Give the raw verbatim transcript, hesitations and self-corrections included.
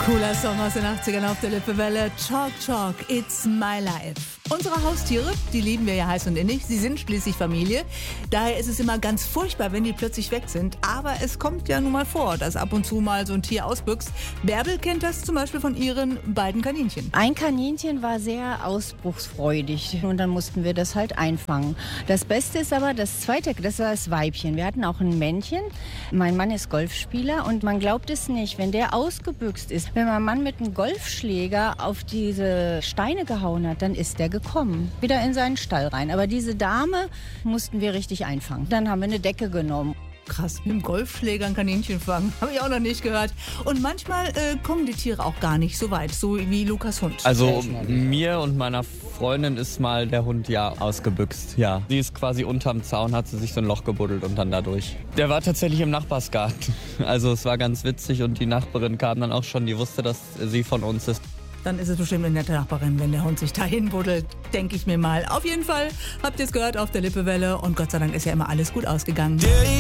Cooler Song aus den achtzigern auf der Lippewelle. Chalk Chalk, It's My Life. Unsere Haustiere, die lieben wir ja heiß und innig. Sie sind schließlich Familie. Daher ist es immer ganz furchtbar, wenn die plötzlich weg sind. Aber es kommt ja nun mal vor, dass ab und zu mal so ein Tier ausbüchst. Bärbel kennt das zum Beispiel von ihren beiden Kaninchen. Ein Kaninchen war sehr ausbruchsfreudig und dann mussten wir das halt einfangen. Das Beste ist aber das zweite, das war das Weibchen. Wir hatten auch ein Männchen. Mein Mann ist Golfspieler und man glaubt es nicht, wenn der ausgebüxt ist, wenn mein Mann mit einem Golfschläger auf diese Steine gehauen hat, dann ist der gekommen, wieder in seinen Stall rein. Aber diese Dame mussten wir richtig einfangen. Dann haben wir eine Decke genommen. Krass, mit dem Golfschläger ein Kaninchen fangen. Habe ich auch noch nicht gehört. Und manchmal äh, kommen die Tiere auch gar nicht so weit, so wie Lukas Hund. Also mir und meiner Freundin ist mal der Hund ja ausgebüxt, ja. Sie ist quasi unterm Zaun, hat sie sich so ein Loch gebuddelt und dann dadurch. Der war tatsächlich im Nachbarsgarten. Also es war ganz witzig und die Nachbarin kam dann auch schon, die wusste, dass sie von uns ist. Dann ist es bestimmt eine nette Nachbarin, wenn der Hund sich dahin buddelt, denke ich mir mal. Auf jeden Fall habt ihr es gehört auf der Lippewelle und Gott sei Dank ist ja immer alles gut ausgegangen.